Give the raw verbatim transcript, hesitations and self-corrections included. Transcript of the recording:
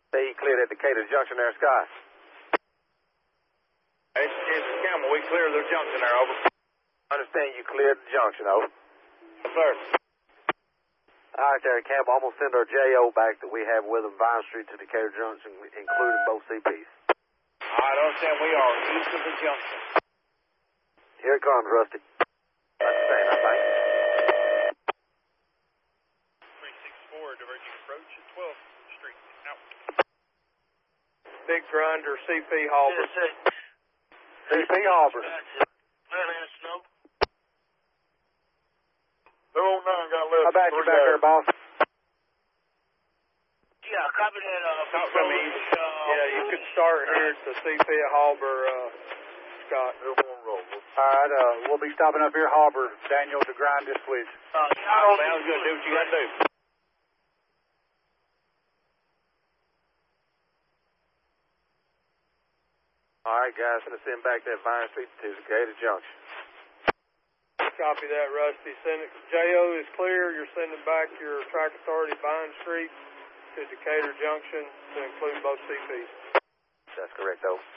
Say you cleared at Decatur Junction there, Scott. It's, it's Campbell. We cleared the junction there, over. Understand you cleared the junction, over. Yes, sir. All right, there, Campbell. I'm going to send our J O back that we have with them, Vine Street to Decatur Junction, including both C Ps. All right, understand we are east of the junction. Here it comes, Rusty. Understand, I think. three six four, diverging approach at twelfth Street. Out. Big Grinder, C P Harbor. C P Harbor. two oh nine got left. How about you back there, boss? Yeah, copy that. Uh, Talk to me. Uh, yeah, you could start here at the C P Harbor, uh, Scott. All right, uh, we'll be stopping up here, Harbor, Daniel, to grind this switch. Uh, Sounds good. Do what you got to do. All right, guys, going to send back that Vine Street to Decatur Junction. Copy that, Rusty. Send it. J O is clear. You're sending back your track authority Vine Street to Decatur Junction to include both C Ps. That's correct, though.